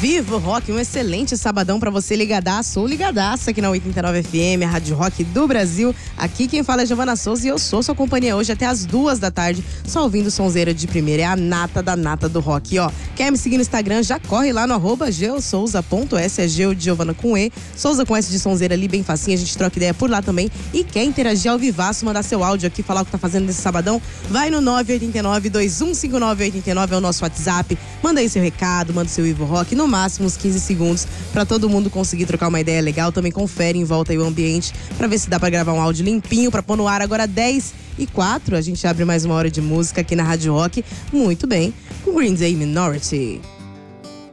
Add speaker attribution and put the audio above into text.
Speaker 1: Vivo Rock, um excelente sabadão pra você ligadaço ou ligadaça aqui na 89 FM, a Rádio Rock do Brasil. Aqui quem fala é Giovana Souza e eu sou sua companhia hoje até as 2 da tarde, só ouvindo sonzeira de primeira. É a nata da nata do rock, ó. Quer me seguir no Instagram? Já corre lá no @geosouza.s, é Geo de Giovana com E, Souza com S de sonzeira ali, bem facinho, a gente troca ideia por lá também. E quer interagir ao vivaço, mandar seu áudio aqui, falar o que tá fazendo nesse sabadão? Vai no 989-2159-89, é o nosso WhatsApp. Manda aí seu recado, manda seu Vivo Rock, no máximo uns 15 segundos, pra todo mundo conseguir trocar uma ideia legal. Também confere em volta aí o ambiente, pra ver se dá pra gravar um áudio limpinho, pra pôr no ar. Agora 10h04, a gente abre mais uma hora de música aqui na Rádio Rock. Muito bem, com Green Day Minority.